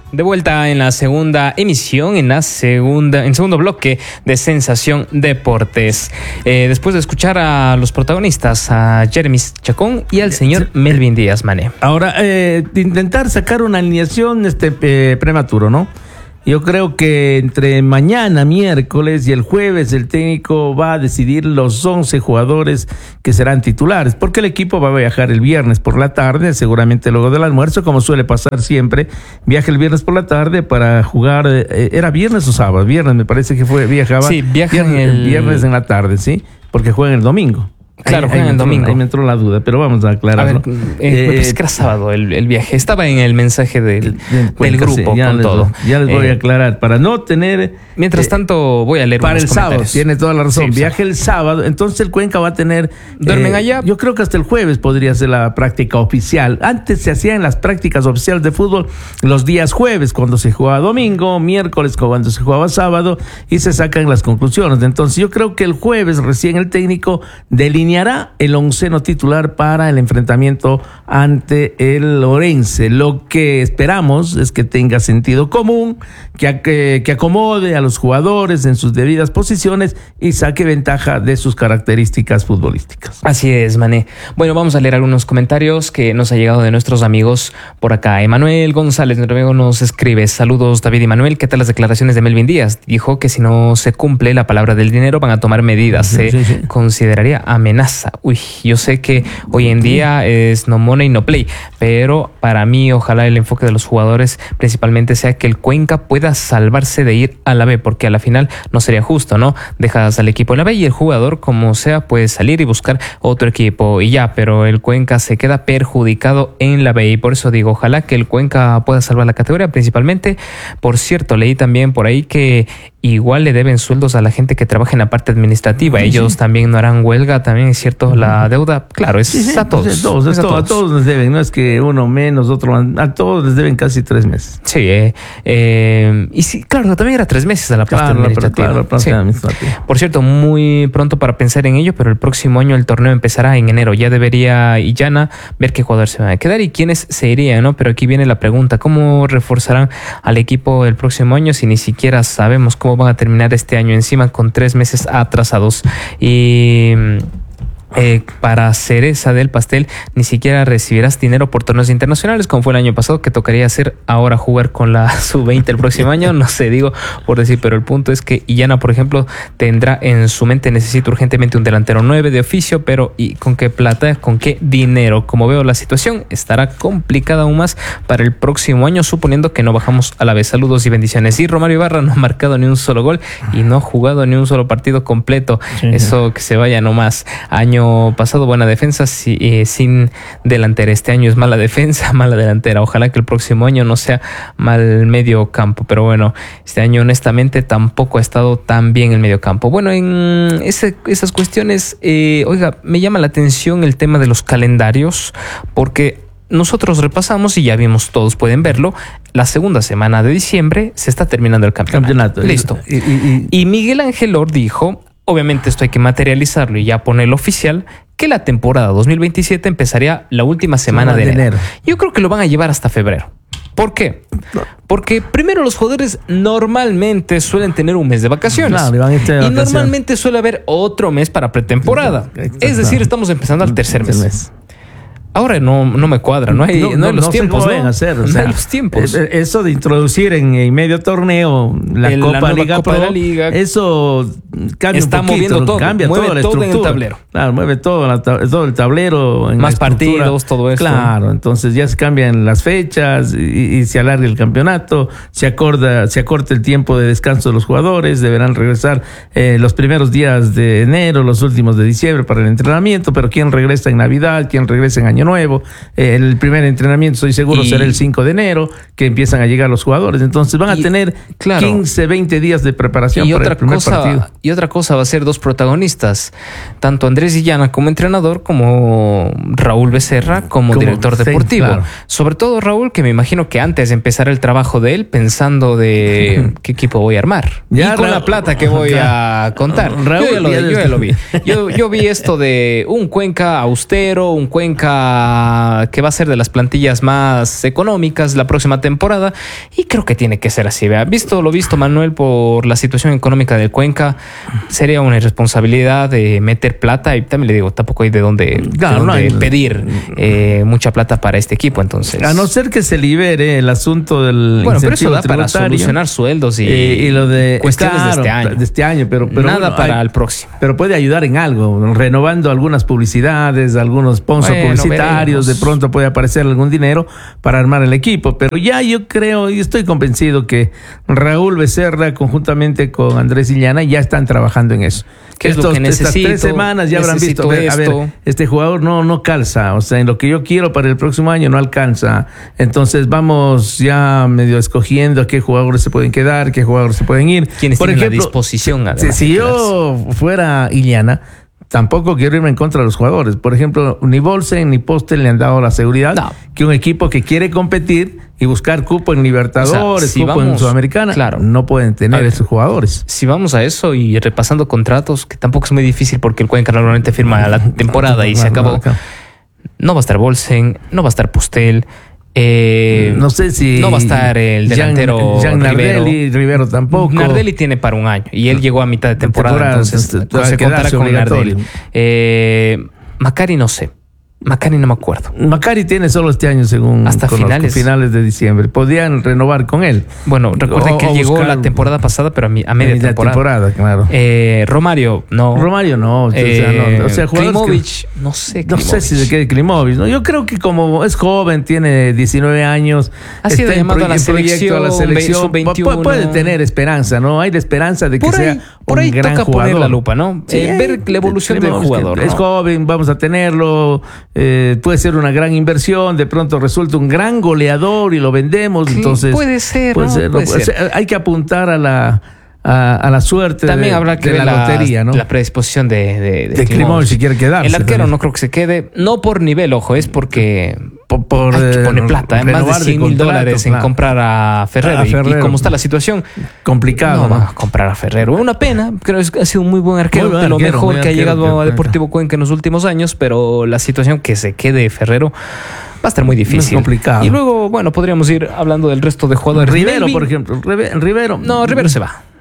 De vuelta en la segunda emisión, en segundo bloque de Sensación Deportes. Después de escuchar a los protagonistas, a Jeremy Chacón y al señor Melvin Díaz Mané. Ahora, intentar sacar una alineación prematuro, ¿no? Yo creo que entre mañana, miércoles y el jueves el técnico va a decidir los 11 jugadores que serán titulares, porque el equipo va a viajar el viernes por la tarde, seguramente luego del almuerzo, como suele pasar siempre, viaja el viernes por la tarde para jugar, ¿era viernes o sábado? Viernes me parece que viajaba. Sí, viaja el viernes en la tarde, ¿sí? Porque juegan el domingo. Claro, juegan el domingo. Ahí me entró la duda, pero vamos a aclararlo. Es que era sábado el viaje. Estaba en el mensaje del grupo, sí, con todo. Ya les voy a aclarar, para no tener... Mientras tanto, voy a leer para el sábado, tiene toda la razón. Sí, viaje el sábado, entonces el Cuenca va a tener... ¿Duermen allá? Yo creo que hasta el jueves podría ser la práctica oficial. Antes se hacían las prácticas oficiales de fútbol los días jueves, cuando se jugaba domingo, miércoles, cuando se jugaba sábado, y se sacan las conclusiones. Entonces yo creo que el jueves recién el técnico delineará el onceno titular para el enfrentamiento ante el Orense. Lo que esperamos es que tenga sentido común, que acomode a los jugadores en sus debidas posiciones y saque ventaja de sus características futbolísticas. Así es, Mané. Bueno, vamos a leer algunos comentarios que nos ha llegado de nuestros amigos por acá. Emanuel González, nuestro amigo, nos escribe: saludos, David y Manuel, ¿qué tal las declaraciones de Melvin Díaz? Dijo que si no se cumple la palabra del dinero van a tomar medidas. Se consideraría amenaza. Uy, yo sé que hoy en día es no money, no play, pero para mí ojalá el enfoque de los jugadores principalmente sea que el Cuenca pueda salvarse de ir a la B, porque a la final no sería justo, ¿no? Dejas al equipo en la B y el jugador, como sea, puede salir y buscar otro equipo y ya, pero el Cuenca se queda perjudicado en la B, y por eso digo, ojalá que el Cuenca pueda salvar la categoría principalmente. Por cierto, leí también por ahí que igual le deben sueldos a la gente que trabaja en la parte administrativa. Ellos también no harán huelga, también es cierto, la deuda, claro, es a todos. A todos les deben, no es que uno menos, otro más, a todos les deben casi 3 meses. Sí, y sí, claro, también era 3 meses a la parte administrativa. Administrativa. Por cierto, muy pronto para pensar en ello, pero el próximo año el torneo empezará en enero. Ya debería Illana ver qué jugadores se van a quedar y quiénes se irían, ¿no? Pero aquí viene la pregunta: ¿cómo reforzarán al equipo el próximo año si ni siquiera sabemos cómo van a terminar este año, encima con 3 meses atrasados? Y para cereza del pastel, ni siquiera recibirás dinero por torneos internacionales como fue el año pasado, que tocaría hacer ahora, jugar con la sub-20 el próximo año, no sé, digo por decir, pero el punto es que Illana, por ejemplo, tendrá en su mente: necesito urgentemente un delantero 9 de oficio, pero ¿y con qué plata? ¿Con qué dinero? Como veo la situación, estará complicada aún más para el próximo año, suponiendo que no bajamos a la vez. Saludos y bendiciones. Y Romario Ibarra no ha marcado ni un solo gol y no ha jugado ni un solo partido completo. Eso que se vaya nomás. Año pasado buena defensa, sin delantera. Este año es mala defensa, mala delantera. Ojalá que el próximo año no sea mal medio campo, pero bueno, este año honestamente tampoco ha estado tan bien el medio campo. Bueno, en esas cuestiones, oiga, me llama la atención el tema de los calendarios, porque nosotros repasamos y ya vimos, todos pueden verlo, la segunda semana de diciembre se está terminando el campeonato. Listo. Y Miguel Angelor dijo, obviamente esto hay que materializarlo y ya ponerlo oficial, que la temporada 2027 empezaría la última semana de enero. Yo creo que lo van a llevar hasta febrero. ¿Por qué? Porque primero los jugadores normalmente suelen tener un mes de vacaciones. Y normalmente suele haber otro mes para pretemporada. Es decir, estamos empezando al tercer mes. Ahora no me cuadra, no hay los tiempos. No hay los tiempos. Eso de introducir en medio torneo la Copa de la Liga, eso cambia está un poquito, moviendo todo, cambia mueve toda la todo estructura. En el tablero. Claro, mueve todo el tablero. Más partidos, todo eso. Claro, entonces ya se cambian las fechas y se alarga el campeonato, se acorta el tiempo de descanso de los jugadores, deberán regresar los primeros días de enero, los últimos de diciembre para el entrenamiento, pero quién regresa en Navidad, quién regresa en Año Nuevo. El primer entrenamiento, estoy seguro, será el 5 de enero, que empiezan a llegar los jugadores. Entonces van a tener 15, 20 días de preparación para el primer partido. Y otra cosa va a ser dos protagonistas, tanto Andrés Illana como entrenador, como Raúl Becerra como director deportivo. Claro. Sobre todo Raúl, que me imagino que antes de empezar el trabajo de él, pensando de qué equipo voy a armar ya, y con la plata que voy a contar. Raúl, yo ya lo vi. Yo vi esto de un Cuenca austero, un Cuenca que va a ser de las plantillas más económicas la próxima temporada, y creo que tiene que ser así. Vea, visto lo visto, Manuel, por la situación económica del Cuenca, sería una irresponsabilidad de meter plata, y también le digo, tampoco hay de dónde pedir mucha plata para este equipo. Entonces, a no ser que se libere el asunto del pero eso da para solucionar sueldos y lo de cuestiones de este año, pero nada para el próximo. Pero puede ayudar en algo, renovando algunas publicidades, algunos sponsors publicitarios, veremos. De pronto puede aparecer algún dinero para armar el equipo. Pero ya yo creo y estoy convencido que Raúl Becerra conjuntamente con Andrés Illana ya están trabajando en eso. ¿Qué es lo que necesito? Estas 3 semanas ya habrán visto, a ver, este jugador no calza, o sea, en lo que yo quiero para el próximo año no alcanza. Entonces vamos ya medio escogiendo a qué jugadores se pueden quedar, qué jugadores se pueden ir. ¿Quiénes tienen la disposición? Si yo fuera Illana, tampoco quiero irme en contra de los jugadores. Por ejemplo, ni Bolsen ni Postel le han dado la seguridad que un equipo que quiere competir y buscar cupo en Libertadores, cupo en Sudamericana, no pueden tener esos jugadores. Si vamos a eso y repasando contratos, que tampoco es muy difícil porque el Cuenca normalmente firma la temporada y se acabó. No va a estar Bolsen, no va a estar Postel. No sé si no va a estar el delantero Rivero tampoco. Nardelli tiene para un año y él llegó a mitad de temporada, entonces se contará con Nardelli. Macari no sé. Macari no me acuerdo. Macari tiene solo este año, según hasta finales de diciembre. Podían renovar con él. Bueno, recuerden que él llegó la temporada pasada, pero a media temporada. Claro. Romario no. O sea, Klimovic, no sé. No sé si se quede Klimovic, ¿no? Yo creo que como es joven, tiene 19 años, ha sido llamado a la selección 21. Puede tener esperanza, ¿no? Hay la esperanza de que sea por ahí un gran toca jugador. Poner la lupa, ¿no? Ver la evolución del jugador. Es joven, vamos a tenerlo. Puede ser una gran inversión, de pronto resulta un gran goleador y lo vendemos, entonces puede ser. Hay que apuntar a la suerte. También habrá que ver la lotería, ¿no? La predisposición de Klimovic si quiere quedarse. El arquero no creo que se quede, no por nivel, ojo, es porque hay que poner plata, más de $100,000 en comprar a Ferrero. Y como está la situación, complicado. No va a comprar a Ferrero. Una pena, creo que ha sido un muy buen arquero, de lo mejor que ha llegado a Deportivo Cuenca en los últimos años, pero la situación que se quede Ferrero va a estar muy difícil. Es complicado. Y luego, bueno, podríamos ir hablando del resto de jugadores. Rivero, por ejemplo. Rivero. No, Rivero se va.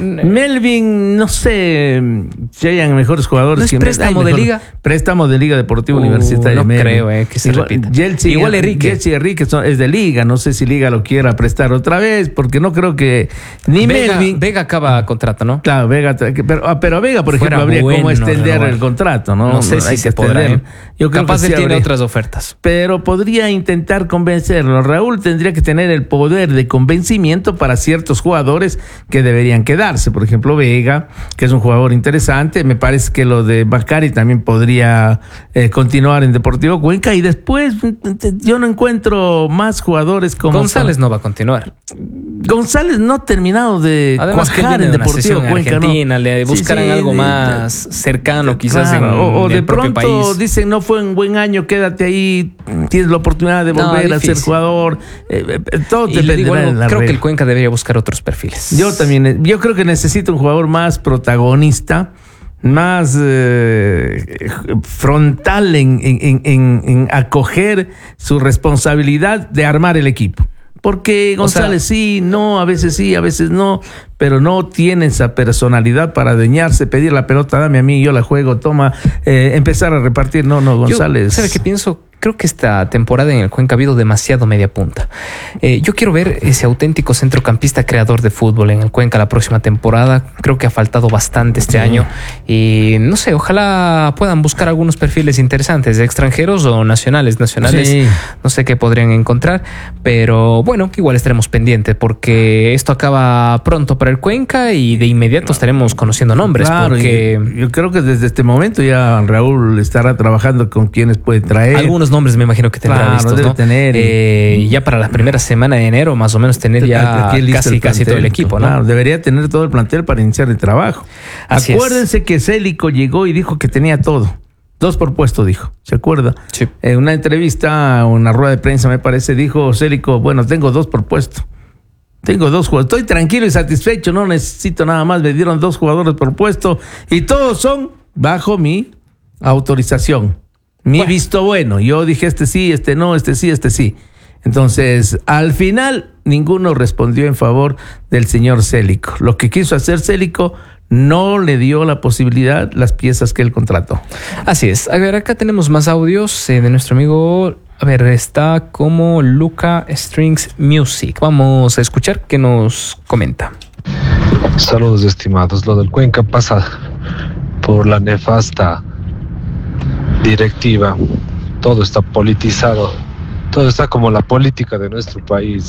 Melvin, no sé si hayan mejores jugadores. ¿No es préstamo de liga? Préstamo de Liga Deportiva Universitaria. No creo que se repita. Igual Enrique es de Liga. No sé si Liga lo quiera prestar otra vez, porque no creo que ni Melvin. Vega acaba contrato, ¿no? Claro, Vega. Pero a Vega, por ejemplo, habría cómo extender el contrato, ¿no? No sé si se podrá. Yo creo capaz él tiene otras ofertas. Pero podría intentar convencerlo. Raúl tendría que tener el poder de convencimiento para ciertos jugadores que deberían quedarse. Por ejemplo, Vega, que es un jugador interesante. Me parece que lo de Macari también podría continuar en Deportivo Cuenca. Y después yo no encuentro más jugadores como González no va a continuar. González no ha terminado de cuajar en Deportivo Cuenca. Argentina, le buscarán algo más cercano, quizás o en de el propio pronto país. Dicen no fue un buen año, quédate ahí, tienes la oportunidad de volver a ser jugador. Todo dependerá. Creo que el Cuenca debería buscar otros perfiles. Yo creo que necesita un jugador más protagonista, más frontal en acoger su responsabilidad de armar el equipo. Porque González a veces no, pero no tiene esa personalidad para adueñarse, pedir la pelota, dame a mí, yo la juego, toma, empezar a repartir. No, González. ¿Sabe qué pienso? Creo que esta temporada en el Cuenca ha habido demasiado media punta. Yo quiero ver ese auténtico centrocampista creador de fútbol en el Cuenca la próxima temporada. Creo que ha faltado bastante este año. Y no sé, ojalá puedan buscar algunos perfiles interesantes, de extranjeros o nacionales. Sí. No sé qué podrían encontrar. Pero bueno, igual estaremos pendientes porque esto acaba pronto para el Cuenca y de inmediato estaremos conociendo nombres. Claro, porque yo creo que desde este momento ya Raúl estará trabajando con quienes puede traer. Algunos buenos nombres me imagino que tendrá Claro, vistos, debe ¿no? tener. Ya para la primera semana de enero, más o menos, tener ya Aquí listo casi todo el equipo, ¿no? Claro, debería tener todo el plantel para iniciar el trabajo. Así Acuérdense que Célico llegó y dijo que tenía todo. 2 por puesto, dijo. ¿Se acuerda? Sí. En una entrevista, una rueda de prensa, me parece, dijo Célico, bueno, tengo 2 por puesto. Tengo 2 jugadores. Estoy tranquilo y satisfecho, no necesito nada más. Me dieron 2 jugadores por puesto y todos son bajo mi autorización, mi visto bueno. Yo dije este sí, este no, este sí, este sí. Entonces, al final, ninguno respondió en favor del señor Célico. Lo que quiso hacer Célico no le dio la posibilidad las piezas que él contrató. Así es. A ver, acá tenemos más audios de nuestro amigo. A ver, está como Luca Strings Music. Vamos a escuchar qué nos comenta. Saludos, estimados. Lo del Cuenca pasa por la nefasta directiva. Todo está politizado. Todo está como la política de nuestro país.